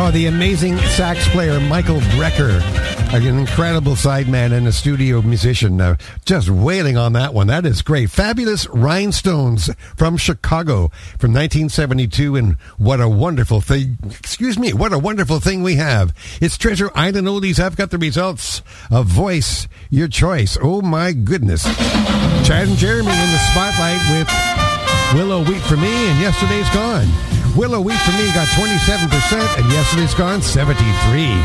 Oh, the amazing sax player Michael Brecker, an incredible sideman and a studio musician, just wailing on that one. That is great. Fabulous Rhinestones from Chicago from 1972, and what a wonderful thing. Excuse me, what a wonderful thing we have. It's Treasure Island Oldies. I've got the results of Voice Your Choice. Oh my goodness. Chad and Jeremy in the spotlight with Willow Wheat for Me and Yesterday's Gone. Willow Wheat for Me got 27% and Yesterday's Gone 73%.